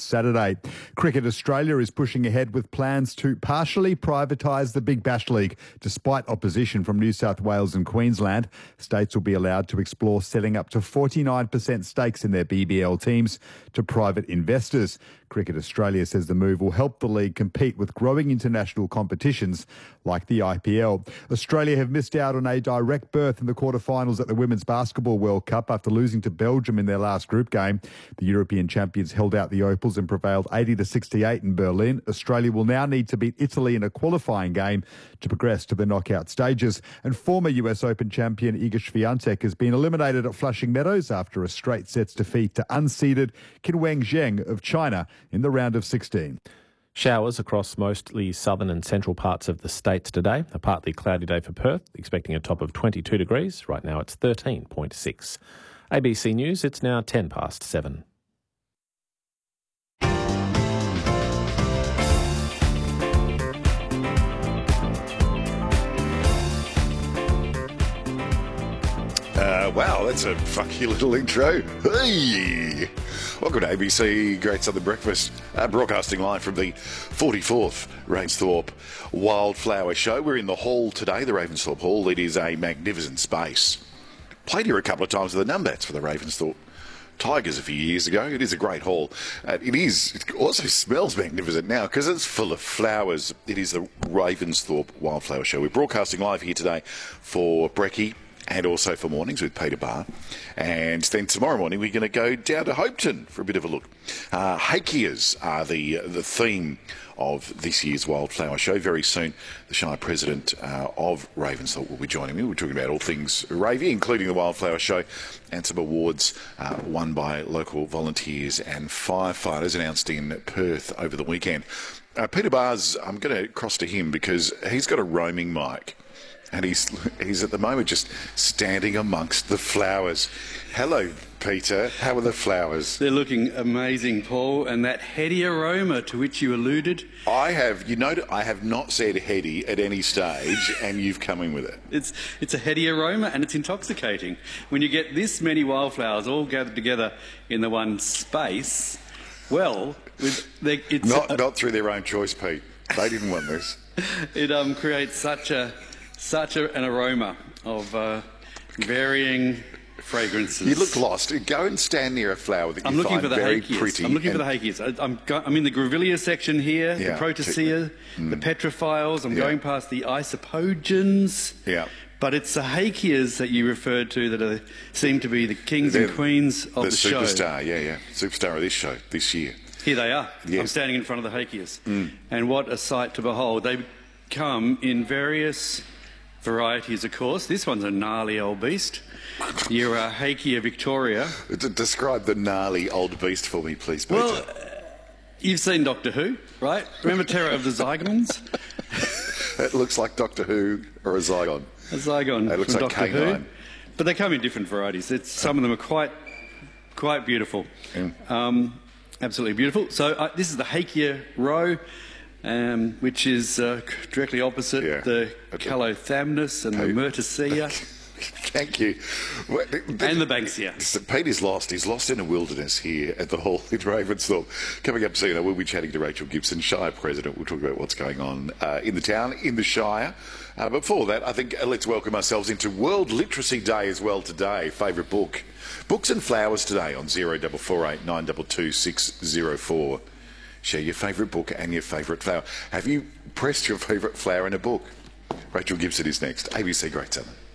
Saturday. Cricket Australia is pushing ahead with plans to partially privatise the Big Bash League. Despite opposition from New South Wales and Queensland, states will be allowed to explore setting up to 49% stakes in their BBL teams to private investors. Cricket Australia says the move will help the league compete with growing international competitions like the IPL. Australia have missed out on a direct berth in the quarterfinals at the Women's Basketball World Cup after losing to Belgium in their last group game. The European champions held out the Opals and prevailed 80-68 in Berlin. Australia will now need to beat Italy in a qualifying game to progress to the knockout stages. And former US Open champion Iga Swiatek has been eliminated at Flushing Meadows after a straight sets defeat to unseeded Qinwen Zheng of China in the round of 16. Showers across mostly southern and central parts of the states today. A partly cloudy day for Perth, expecting a top of 22 degrees. Right now it's 13.6. ABC News, it's now 7:10. Wow, that's a funky little intro. Hey! Welcome to ABC Great Southern Breakfast, broadcasting live from the 44th Ravensthorpe Wildflower Show. We're in the hall today, the Ravensthorpe Hall. It is a magnificent space. Played here a couple of times with the Numbats for the Ravensthorpe Tigers a few years ago. It is a great hall. It also smells magnificent now because it's full of flowers. It is the Ravensthorpe Wildflower Show. We're broadcasting live here today for Brekkie and also for mornings with Peter Barr. And then tomorrow morning we're going to go down to Hopeton for a bit of a look. Hakeas are the theme of this year's Wildflower Show. Very soon the Shire President of Ravensthorpe will be joining me. We're talking about all things Ravy, including the Wildflower Show and some awards won by local volunteers and firefighters announced in Perth over the weekend. Peter Barr's, I'm going to cross to him because he's got a roaming mic. And he's at the moment just standing amongst the flowers. Hello, Peter. How are the flowers? They're looking amazing, Paul. And that heady aroma to which you alluded. I have not said heady at any stage, and you've come in with it. It's a heady aroma, and it's intoxicating. When you get this many wildflowers all gathered together in the one space, well, it's not through their own choice, Pete. They didn't want this. It creates such an aroma of varying fragrances. You look lost. Go and stand near a flower that you find very pretty. I'm looking for the Hakeas. I'm in the Grevillea section here, the Protosea, the Petrophiles. I'm going past the Isopogens. Yeah. But it's the Hakeas that you referred to that seem to be the kings and queens of the show. The superstar, superstar of this show this year. Here they are. Yes. I'm standing in front of the Hakeas. And what a sight to behold. They come in various varieties, of course. This one's a gnarly old beast. You're a Hakea Victoria. Describe the gnarly old beast for me, please, Peter. Well, you've seen Doctor Who, right? Remember Terror of the Zygons? It looks like Doctor Who or a Zygon. A Zygon it looks from like Doctor K9. Who. But they come in different varieties. Some of them are quite beautiful. Absolutely beautiful. So this is the Hakea row. Which is directly opposite the Calothamnus and the Myrtacea. Thank you. And the Banksia. Pete is lost. He's lost in a wilderness here at the hall in Ravensthorpe. Coming up soon, we'll be chatting to Rachel Gibson, Shire President. We'll talk about what's going on in the town, in the Shire. But before that, I think let's welcome ourselves into World Literacy Day as well today. Favourite book. Books and flowers today on 0448 922 604. Share your favourite book and your favourite flower. Have you pressed your favourite flower in a book? Rachel Gibson is next. ABC Great Southern.